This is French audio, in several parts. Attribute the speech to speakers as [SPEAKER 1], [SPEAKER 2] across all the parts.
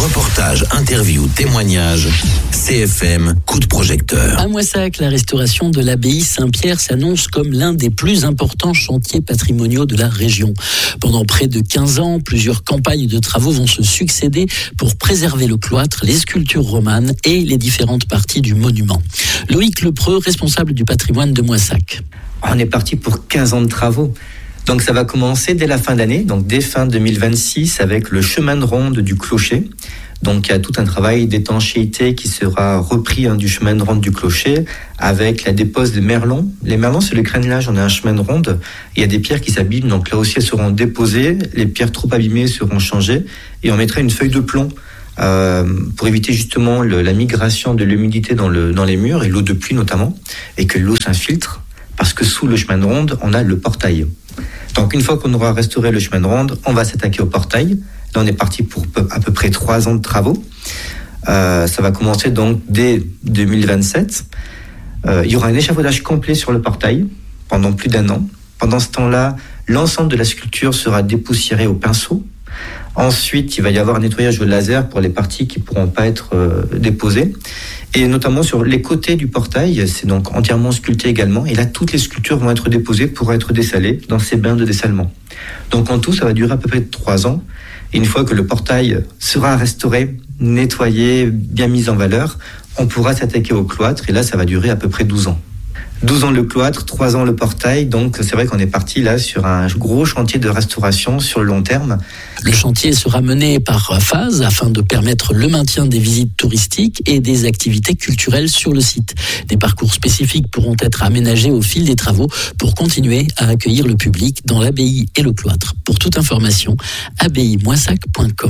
[SPEAKER 1] Reportages, interviews, témoignages. CFM, coup de projecteur.
[SPEAKER 2] À Moissac, la restauration de l'abbaye Saint-Pierre s'annonce comme l'un des plus importants chantiers patrimoniaux de la région. Pendant près de 15 ans, plusieurs campagnes de travaux vont se succéder pour préserver le cloître, les sculptures romanes et les différentes parties du monument. Loïc Lepreux, responsable du patrimoine de Moissac.
[SPEAKER 3] On est parti pour 15 ans de travaux. Donc ça va commencer dès la fin d'année, donc dès fin 2026 avec le chemin de ronde du clocher. Donc il y a tout un travail d'étanchéité qui sera repris du chemin de ronde du clocher avec la dépose des merlons. Les merlons, c'est le crénelage, on a un chemin de ronde. Il y a des pierres qui s'abîment, donc là aussi elles seront déposées. Les pierres trop abîmées seront changées et on mettra une feuille de plomb pour éviter justement la migration de l'humidité dans les murs et l'eau de pluie notamment, et que l'eau s'infiltre parce que sous le chemin de ronde, on a le portail. Donc une fois qu'on aura restauré le chemin de ronde, on va s'attaquer au portail. Là on est parti pour à peu près 3 ans de travaux. Ça va commencer donc dès 2027. Il y aura un échafaudage complet sur le portail pendant plus d'1 an. Pendant ce temps-là, l'ensemble de la sculpture sera dépoussiéré au pinceau. Ensuite, il va y avoir un nettoyage au laser pour les parties qui ne pourront pas être déposées. Et notamment sur les côtés du portail, c'est donc entièrement sculpté également. Et là, toutes les sculptures vont être déposées pour être dessalées dans ces bains de dessalement. Donc en tout, ça va durer à peu près 3 ans. Et une fois que le portail sera restauré, nettoyé, bien mis en valeur, on pourra s'attaquer au cloître. Et là, ça va durer à peu près 12 ans. 12 ans le cloître, 3 ans le portail, donc c'est vrai qu'on est parti là sur un gros chantier de restauration sur le long terme.
[SPEAKER 2] Le chantier sera mené par phase afin de permettre le maintien des visites touristiques et des activités culturelles sur le site. Des parcours spécifiques pourront être aménagés au fil des travaux pour continuer à accueillir le public dans l'abbaye et le cloître. Pour toute information, abbayemoissac.com.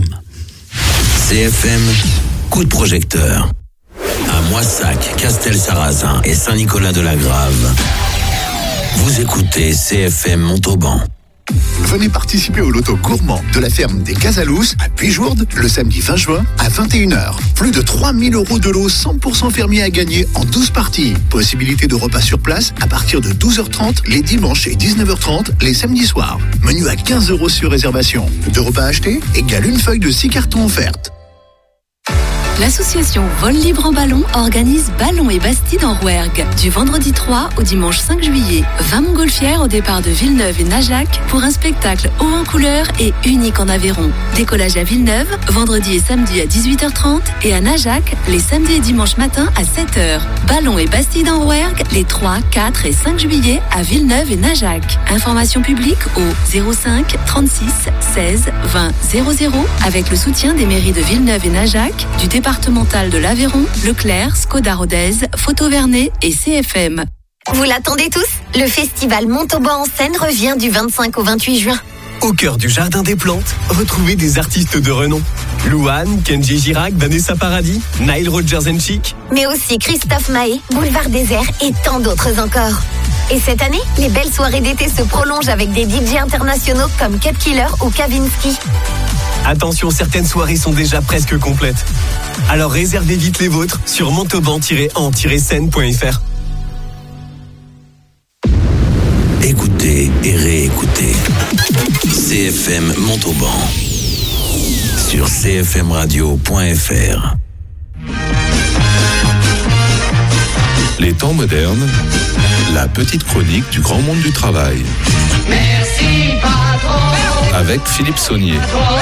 [SPEAKER 1] CFM, coup de projecteur. À Moissac, Castel-Sarrazin et Saint-Nicolas-de-la-Grave. Vous écoutez CFM Montauban.
[SPEAKER 4] Venez participer au loto gourmand de la ferme des Casalous à Puyjourde le samedi 20 juin à 21h. Plus de 3 000 € de lot 100% fermier à gagner en 12 parties. Possibilité de repas sur place à partir de 12h30 les dimanches et 19h30 les samedis soirs. Menu à 15 € sur réservation. 2 repas achetés égale une feuille de 6 cartons offertes.
[SPEAKER 5] L'association Vol Libre en Ballon organise Ballon et Bastide en Rouergue du vendredi 3 au dimanche 5 juillet. 20 montgolfières au départ de Villeneuve et Najac pour un spectacle haut en couleur et unique en Aveyron. Décollage à Villeneuve, vendredi et samedi à 18h30 et à Najac, les samedis et dimanches matin à 7h. Ballon et Bastide en Rouergue les 3, 4 et 5 juillet à Villeneuve et Najac. Information publique au 05 36 16 20 00 avec le soutien des mairies de Villeneuve et Najac, du départemental de l'Aveyron, Leclerc, Skoda Rodez, Photo Vernet et CFM.
[SPEAKER 6] Vous l'attendez tous ? Le festival Montauban en scène revient du 25 au 28 juin.
[SPEAKER 7] Au cœur du Jardin des Plantes, retrouvez des artistes de renom. Louane, Kenji Girac, Vanessa Paradis, Nile Rodgers & Chic.
[SPEAKER 6] Mais aussi Christophe Maé, Boulevard Désert et tant d'autres encore. Et cette année, les belles soirées d'été se prolongent avec des DJ internationaux comme Cut Killer ou Kavinsky.
[SPEAKER 7] Attention, certaines soirées sont déjà presque complètes. Alors réservez vite les vôtres sur montauban-en-scène.fr.
[SPEAKER 1] Écoutez et réécoutez. CFM Montauban sur cfmradio.fr.
[SPEAKER 8] Les temps modernes, la petite chronique du grand monde du travail.
[SPEAKER 9] Merci patron.
[SPEAKER 8] Avec Philippe Saunier.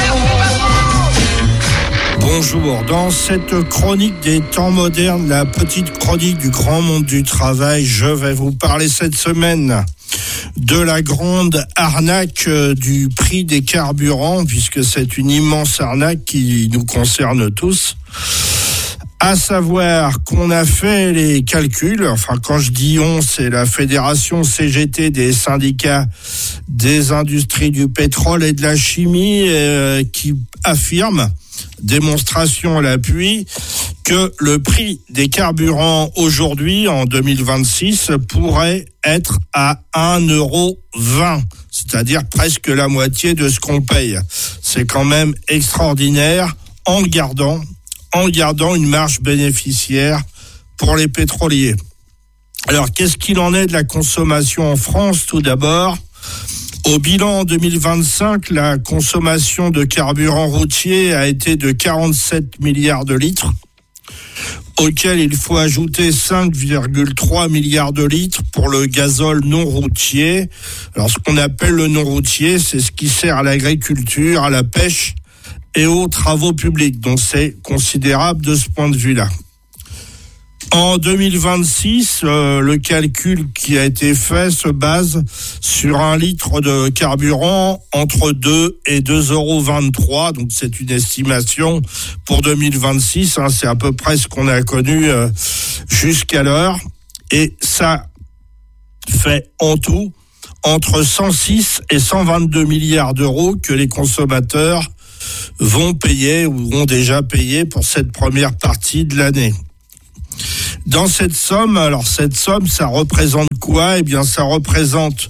[SPEAKER 10] Bonjour, dans cette chronique des temps modernes, la petite chronique du grand monde du travail, je vais vous parler cette semaine de la grande arnaque du prix des carburants, puisque c'est une immense arnaque qui nous concerne tous. À savoir qu'on a fait les calculs, enfin quand je dis on, c'est la fédération CGT des syndicats des industries du pétrole et de la chimie qui affirme, démonstration à l'appui, que le prix des carburants aujourd'hui, en 2026, pourrait être à 1,20 €, c'est-à-dire presque la moitié de ce qu'on paye. C'est quand même extraordinaire en gardant une marge bénéficiaire pour les pétroliers. Alors, qu'est-ce qu'il en est de la consommation en France, tout d'abord ? Au bilan 2025, la consommation de carburant routier a été de 47 milliards de litres, auquel il faut ajouter 5,3 milliards de litres pour le gazole non routier. Alors, ce qu'on appelle le non routier, c'est ce qui sert à l'agriculture, à la pêche et aux travaux publics. Donc, c'est considérable de ce point de vue-là. En 2026, le calcul qui a été fait se base sur un litre de carburant entre 2 et 2,23 €. Donc c'est une estimation pour 2026. C'est à peu près ce qu'on a connu jusqu'à l'heure. Et ça fait en tout entre 106 et 122 milliards d'euros que les consommateurs vont payer ou ont déjà payé pour cette première partie de l'année. Dans cette somme, ça représente quoi ? Eh bien, ça représente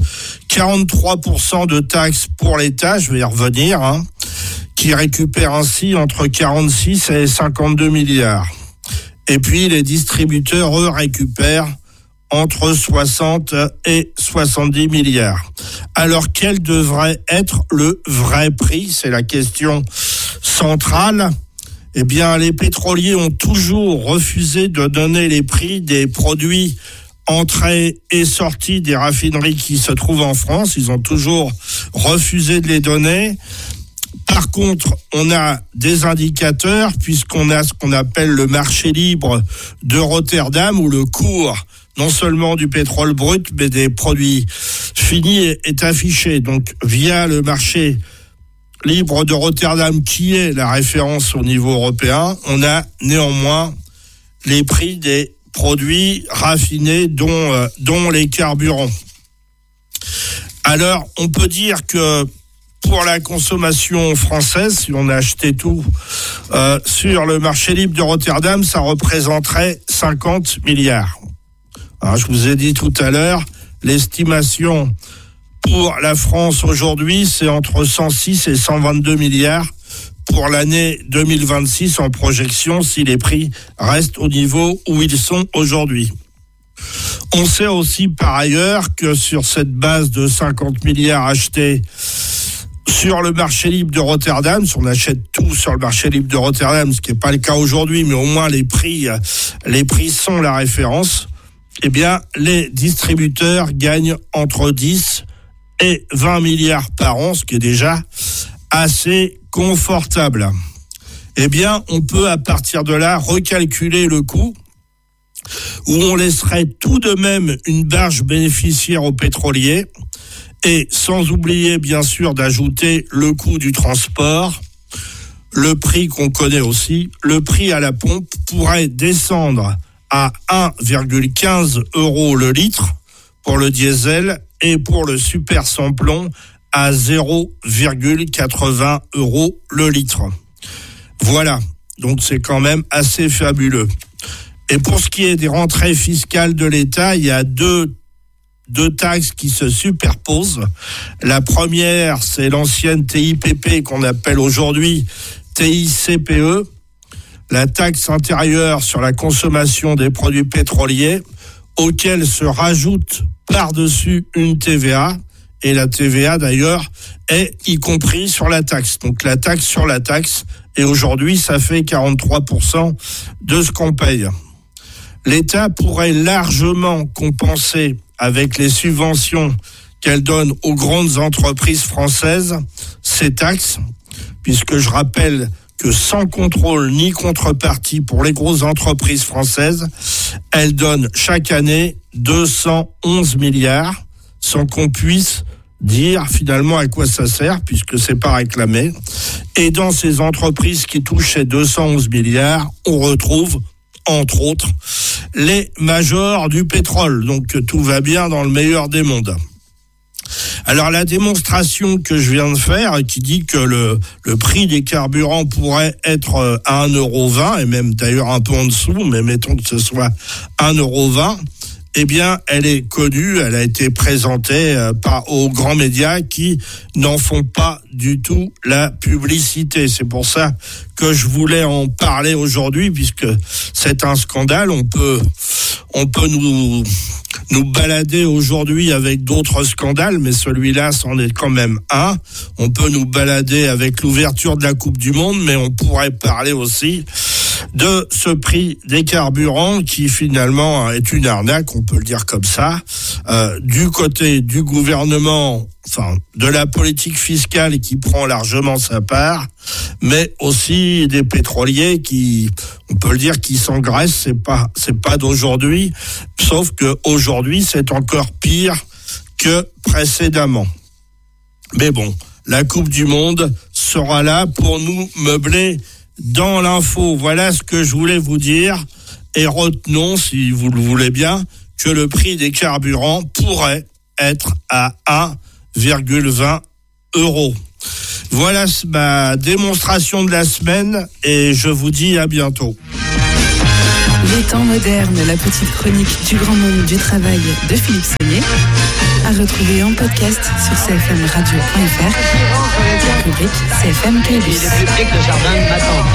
[SPEAKER 10] 43% de taxes pour l'État, je vais y revenir, qui récupère ainsi entre 46 et 52 milliards. Et puis, les distributeurs, eux, récupèrent entre 60 et 70 milliards. Alors, quel devrait être le vrai prix ? C'est la question centrale. Eh bien, les pétroliers ont toujours refusé de donner les prix des produits entrés et sortis des raffineries qui se trouvent en France. Ils ont toujours refusé de les donner. Par contre, on a des indicateurs puisqu'on a ce qu'on appelle le marché libre de Rotterdam où le cours non seulement du pétrole brut mais des produits finis est affiché. Donc, via le marché libre de Rotterdam, qui est la référence au niveau européen, on a néanmoins les prix des produits raffinés, dont les carburants. Alors, on peut dire que pour la consommation française, si on a acheté tout sur le marché libre de Rotterdam, ça représenterait 50 milliards. Alors, je vous ai dit tout à l'heure, l'estimation pour la France aujourd'hui, c'est entre 106 et 122 milliards pour l'année 2026 en projection si les prix restent au niveau où ils sont aujourd'hui. On sait aussi par ailleurs que sur cette base de 50 milliards achetés sur le marché libre de Rotterdam, si on achète tout sur le marché libre de Rotterdam, ce qui n'est pas le cas aujourd'hui, mais au moins les prix sont la référence, eh bien les distributeurs gagnent entre 10 et 20 milliards par an, ce qui est déjà assez confortable. Eh bien, on peut à partir de là recalculer le coût, où on laisserait tout de même une marge bénéficiaire aux pétroliers, et sans oublier bien sûr d'ajouter le coût du transport, le prix qu'on connaît aussi, le prix à la pompe pourrait descendre à 1,15 € le litre pour le diesel, et pour le super sans-plomb à 0,80 € le litre. Voilà, donc c'est quand même assez fabuleux. Et pour ce qui est des rentrées fiscales de l'État, il y a deux taxes qui se superposent. La première, c'est l'ancienne TIPP qu'on appelle aujourd'hui TICPE, la taxe intérieure sur la consommation des produits pétroliers, auquel se rajoute par-dessus une TVA, et la TVA d'ailleurs est y compris sur la taxe. Donc la taxe sur la taxe, et aujourd'hui ça fait 43% de ce qu'on paye. L'État pourrait largement compenser avec les subventions qu'elle donne aux grandes entreprises françaises ces taxes, puisque je rappelle que sans contrôle ni contrepartie pour les grosses entreprises françaises, elles donnent chaque année 211 milliards, sans qu'on puisse dire finalement à quoi ça sert, puisque c'est pas réclamé. Et dans ces entreprises qui touchent ces 211 milliards, on retrouve, entre autres, les majors du pétrole. Donc tout va bien dans le meilleur des mondes. Alors la démonstration que je viens de faire, qui dit que le prix des carburants pourrait être à 1,20 €, et même d'ailleurs un peu en dessous, mais mettons que ce soit 1,20 €, eh bien elle est connue, elle a été présentée aux grands médias qui n'en font pas du tout la publicité. C'est pour ça que je voulais en parler aujourd'hui, puisque c'est un scandale. On peut nous balader aujourd'hui avec d'autres scandales, mais celui-là, c'en est quand même un. On peut nous balader avec l'ouverture de la Coupe du Monde, mais on pourrait parler aussi de ce prix des carburants qui finalement est une arnaque, on peut le dire comme ça, du côté du gouvernement, enfin de la politique fiscale qui prend largement sa part, mais aussi des pétroliers qui, on peut le dire, qui s'engraissent. C'est pas d'aujourd'hui, sauf que aujourd'hui c'est encore pire que précédemment. Mais bon, la Coupe du Monde sera là pour nous meubler dans l'info. Voilà ce que je voulais vous dire. Et retenons, si vous le voulez bien, que le prix des carburants pourrait être à 1,20 €. Voilà ma démonstration de la semaine et je vous dis à bientôt.
[SPEAKER 5] Les temps modernes, la petite chronique du grand monde du travail de Philippe Saunier, à retrouver en podcast sur cfmradio.fr, rubrique CFM Campus.
[SPEAKER 9] Le jardin m'attend.